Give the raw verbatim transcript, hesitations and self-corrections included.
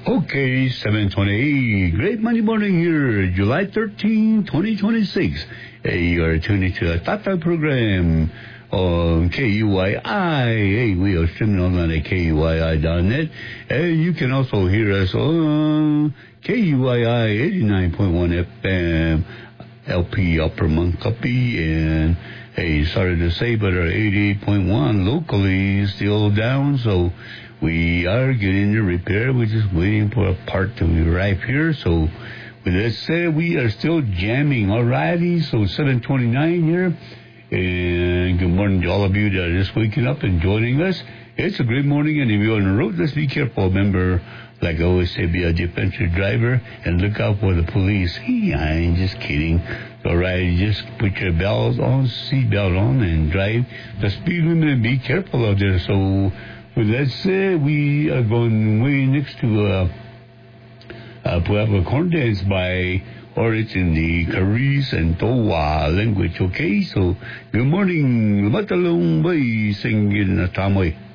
Okay, seven twenty-eight. Great Monday morning here, July thirteenth, twenty twenty-six. Hey, you are tuning to the Tata program on K U I I. Hey, we are streaming online at K U I I dot net. And you can also hear us on K U I I eighty-nine point one F M, L P Upper Montgomery, and hey, sorry to say, but our eighty-eight point one locally is still down, so we are getting the repair. We're just waiting for a part to arrive here. So with that said, we are still jamming. Alrighty, so seven twenty-nine here. And good morning to all of you that are just waking up and joining us. It's a great morning, and if you're on the road, let's be careful. Remember, like I always say, be a defensive driver and look out for the police. Hey, I ain't just kidding. Alright, just put your belts on, seatbelt on, and drive the speed limit and be careful out there. So with that said, we are going way next to uh, uh, Pueblo Corn Dance by, or it's in the Caris and Towa language, okay? So, good morning, Matalong Bay, singing a Tamoy.